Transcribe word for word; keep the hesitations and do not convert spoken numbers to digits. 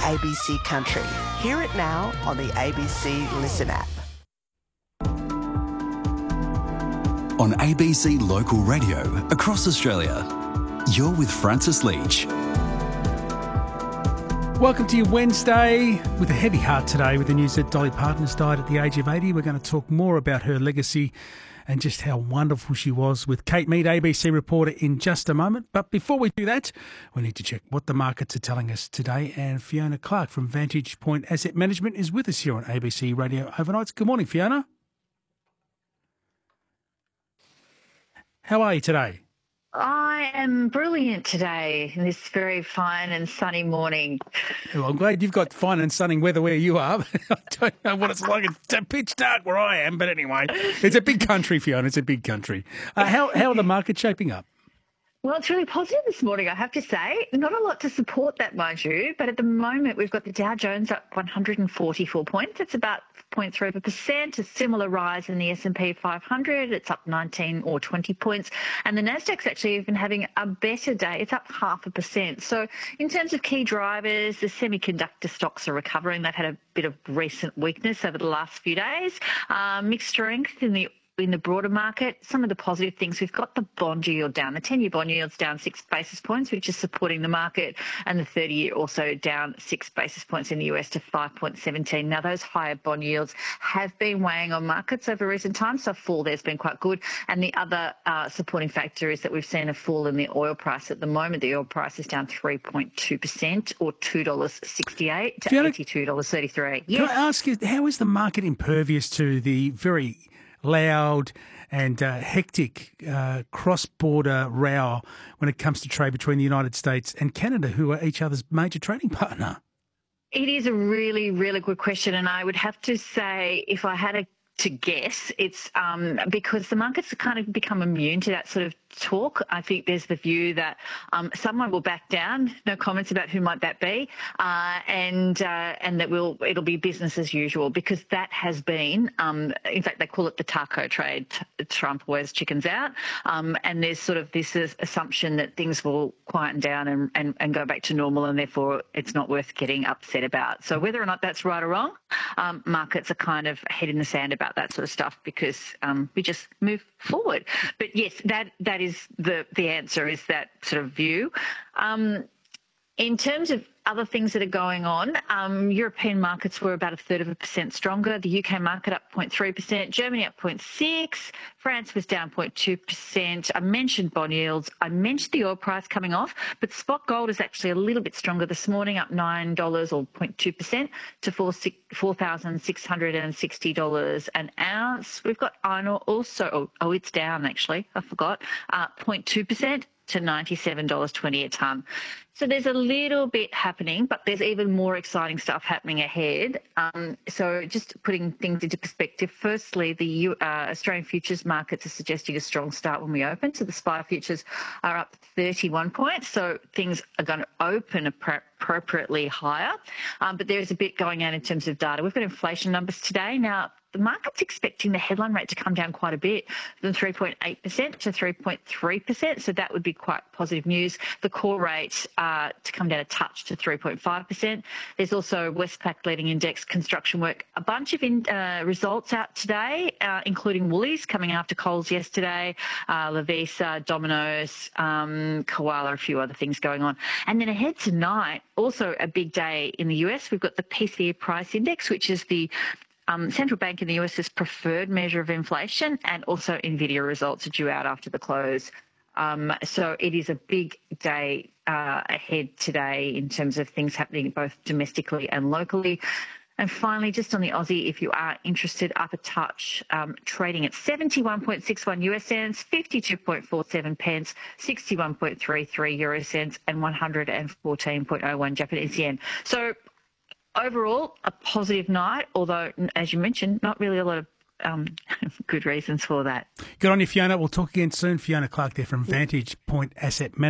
A B C Country. Hear it now on the A B C Listen app. On A B C Local Radio across Australia, you're with Francis Leach. Welcome to your Wednesday with a heavy heart today with the news that Dolly Parton has died at the age of eighty. We're going to talk more about her legacy and just how wonderful she was with Kate Mead, A B C reporter, in just a moment. But before we do that, we need to check what the markets are telling us today. And Fiona Clark from Vantage Point Asset Management is with us here on A B C Radio Overnights. Good morning, Fiona. How are you today? I am brilliant today, in this very fine and sunny morning. Well, I'm glad you've got fine and sunny weather where you are. I don't know what it's like. It's pitch dark where I am, but anyway, it's a big country, Fiona. It's a big country. Uh, how, how are the markets shaping up? Well, it's really positive this morning, I have to say. Not a lot to support that, mind you, but at the moment we've got the Dow Jones up one hundred forty-four points. It's about zero point three percent, a similar rise in the S and P five hundred. It's up nineteen or twenty points. And the Nasdaq's actually even having a better day. It's up half a percent. So in terms of key drivers, the semiconductor stocks are recovering. They've had a bit of recent weakness over the last few days. Uh, mixed strength in the in the broader market. Some of the positive things, we've got the bond yield down. The ten-year bond yield's down six basis points, which is supporting the market, and the thirty-year also down six basis points in the U S to five point one seven. Now, those higher bond yields have been weighing on markets over recent times, so a fall there's been quite good. And the other uh, supporting factor is that we've seen a fall in the oil price. At the moment, the oil price is down three point two percent or two dollars sixty-eight to eighty-two dollars thirty-three. Yes. Can I ask you, how is the market impervious to the very loud and uh, hectic uh, cross-border row when it comes to trade between the United States and Canada, who are each other's major trading partner? It is a really, really good question, and I would have to say, if I had a to guess, it's um, because the markets have kind of become immune to that sort of talk. I think there's the view that um, someone will back down. No comments about who might that be, uh, and uh, and that will it'll be business as usual, because that has been. Um, in fact, they call it the taco trade. Trump wears chickens out, um, and there's sort of this assumption that things will quieten down and, and, and go back to normal, and therefore it's not worth getting upset about. So whether or not that's right or wrong, um, markets are kind of head in the sand about that sort of stuff, because um, we just move forward. But yes, that that is the the answer, is that sort of view. Um, in terms of other things that are going on, um, European markets were about a third of a percent stronger. The U K market up zero point three percent, Germany up zero point six, France was down zero point two percent. I mentioned bond yields. I mentioned the oil price coming off, but spot gold is actually a little bit stronger this morning, up nine dollars or zero point two percent to four thousand six hundred sixty dollars an ounce. We've got iron ore also, oh, oh it's down actually, I forgot, uh, zero point two percent to ninety-seven dollars twenty a tonne. So there's a little bit happening, but there's even more exciting stuff happening ahead. Um, so just putting things into perspective, firstly, the U, uh, Australian futures markets are suggesting a strong start when we open. So the S P I futures are up thirty-one points. So things are going to open appropriately higher. Um, but there's a bit going on in terms of data. We've got inflation numbers today. Now, the market's expecting the headline rate to come down quite a bit, from three point eight percent to three point three percent. So that would be quite positive news. The core rate uh, to come down a touch to three point five percent. There's also Westpac leading index construction work. A bunch of in, uh, results out today, uh, including Woolies coming after Coles yesterday, uh, Lovisa, Domino's, um, Koala, a few other things going on. And then ahead tonight, also a big day in the U S. We've got the P C E price index, which is the Um, central bank in the US's preferred measure of inflation, and also Nvidia results are due out after the close. Um, so it is a big day uh, ahead today in terms of things happening both domestically and locally. And finally, just on the Aussie, if you are interested, up a touch, um, trading at seventy-one point six one US cents, fifty-two point four seven pence, sixty-one point three three euro cents, and one hundred fourteen point oh one Japanese yen. So overall, a positive night, although, as you mentioned, not really a lot of um, good reasons for that. Good on you, Fiona. We'll talk again soon. Fiona Clark there from Vantage Point Asset Management.